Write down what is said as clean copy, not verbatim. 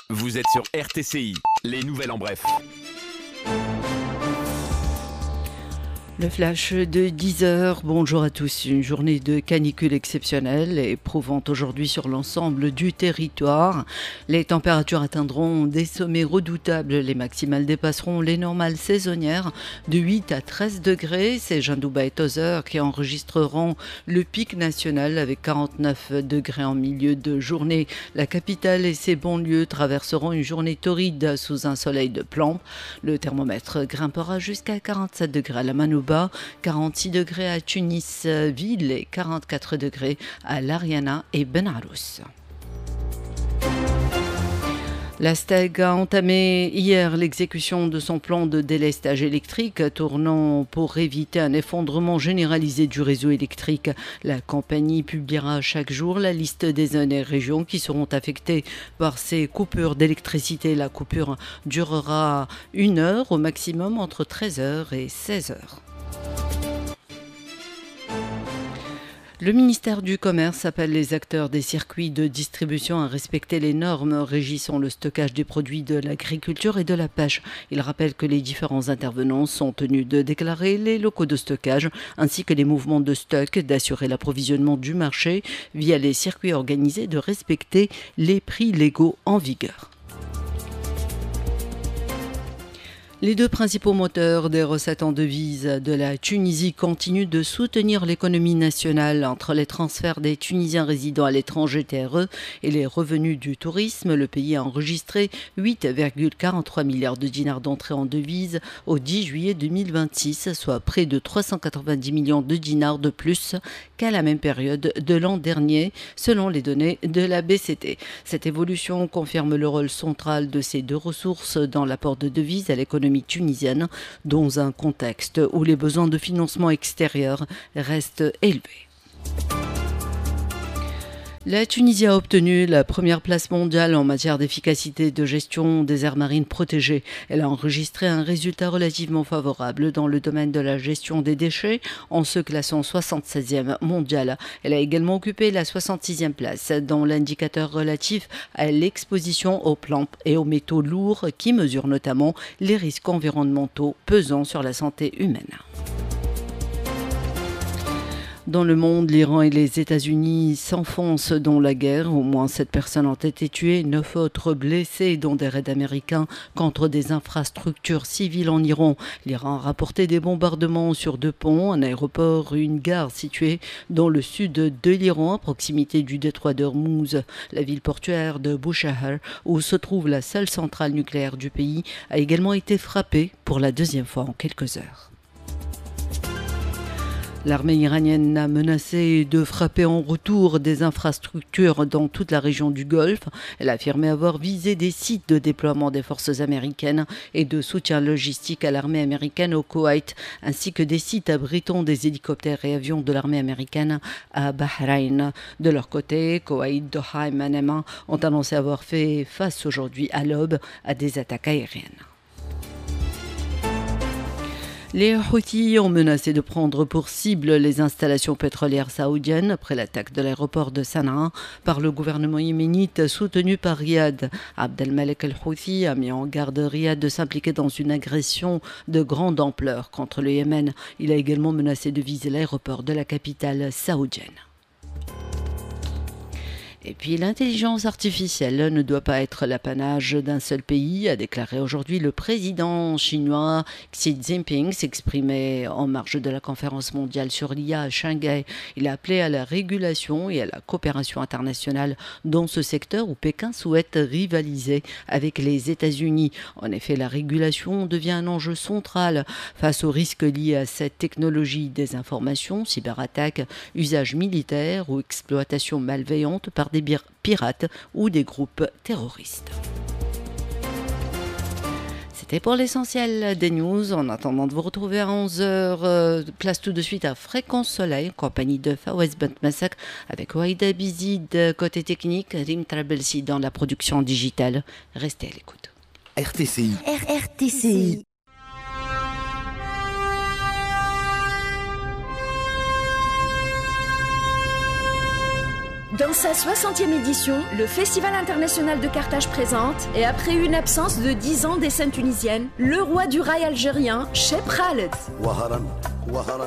Vous êtes sur RTCI, les nouvelles en bref. Le flash de 10h, bonjour à tous. Une journée de canicule exceptionnelle et éprouvante aujourd'hui sur l'ensemble du territoire. Les températures atteindront des sommets redoutables. Les maximales dépasseront les normales saisonnières de 8 à 13 degrés. C'est Jandouba et Tozeur qui enregistreront le pic national avec 49 degrés en milieu de journée. La capitale et ses banlieues traverseront une journée torride sous un soleil de plomb. Le thermomètre grimpera jusqu'à 47 degrés à la Manouba, 46 degrés à Tunis ville et 44 degrés à Lariana et Ben Arous. La STEG a entamé hier l'exécution de son plan de délestage électrique, tournant pour éviter un effondrement généralisé du réseau électrique. La compagnie publiera chaque jour la liste des zones et régions qui seront affectées par ces coupures d'électricité. La coupure durera 1 heure au maximum entre 13h et 16h. Le ministère du Commerce appelle les acteurs des circuits de distribution à respecter les normes régissant le stockage des produits de l'agriculture et de la pêche. Il rappelle que les différents intervenants sont tenus de déclarer les locaux de stockage ainsi que les mouvements de stock, d'assurer l'approvisionnement du marché via les circuits organisés, de respecter les prix légaux en vigueur. Les deux principaux moteurs des recettes en devises de la Tunisie continuent de soutenir l'économie nationale. Entre les transferts des Tunisiens résidant à l'étranger TRE et les revenus du tourisme, le pays a enregistré 8,43 milliards de dinars d'entrées en devises au 10 juillet 2026, soit près de 390 millions de dinars de plus qu'à la même période de l'an dernier, selon les données de la BCT. Cette évolution confirme le rôle central de ces deux ressources dans l'apport de devises à l'économie tunisienne, dans un contexte où les besoins de financement extérieur restent élevés. La Tunisie a obtenu la première place mondiale en matière d'efficacité de gestion des aires marines protégées. Elle a enregistré un résultat relativement favorable dans le domaine de la gestion des déchets, en se classant 76e mondiale. Elle a également occupé la 66e place dans l'indicateur relatif à l'exposition aux plantes et aux métaux lourds qui mesure notamment les risques environnementaux pesant sur la santé humaine. Dans le monde, l'Iran et les États-Unis s'enfoncent dans la guerre. Au moins 7 personnes ont été tuées, 9 autres blessées dans des raids américains contre des infrastructures civiles en Iran. L'Iran a rapporté des bombardements sur 2 ponts, un aéroport et une gare située dans le sud de l'Iran, à proximité du détroit d'Ormuz. La ville portuaire de Bouchahar, où se trouve la seule centrale nucléaire du pays, a également été frappée pour la 2e fois en quelques heures. L'armée iranienne a menacé de frapper en retour des infrastructures dans toute la région du Golfe. Elle a affirmé avoir visé des sites de déploiement des forces américaines et de soutien logistique à l'armée américaine au Koweït, ainsi que des sites abritant des hélicoptères et avions de l'armée américaine à Bahreïn. De leur côté, Koweït, Doha et Manama ont annoncé avoir fait face aujourd'hui à l'aube à des attaques aériennes. Les Houthis ont menacé de prendre pour cible les installations pétrolières saoudiennes après l'attaque de l'aéroport de Sanaa par le gouvernement yéménite soutenu par Riyad. Abdelmalek el-Houthi a mis en garde Riyad de s'impliquer dans une agression de grande ampleur contre le Yémen. Il a également menacé de viser l'aéroport de la capitale saoudienne. Et puis l'intelligence artificielle ne doit pas être l'apanage d'un seul pays, a déclaré aujourd'hui le président chinois Xi Jinping, s'exprimait en marge de la conférence mondiale sur l'IA à Shanghai. Il a appelé à la régulation et à la coopération internationale dans ce secteur où Pékin souhaite rivaliser avec les États-Unis. En effet, la régulation devient un enjeu central face aux risques liés à cette technologie: désinformation, cyberattaques, usage militaire ou exploitation malveillante par des pirates ou des groupes terroristes. C'était pour l'essentiel des news. En attendant de vous retrouver à 11h, place tout de suite à Fréquence Soleil en compagnie de Fawaz Bentmassak avec Waïda Bizid côté technique, Rim Trabelsi dans la production digitale. Restez à l'écoute. RTCI. RTCI. Dans sa 60e édition, le Festival international de Carthage présente, et après une absence de 10 ans des scènes tunisiennes, le roi du rail algérien, Cheb Khaled.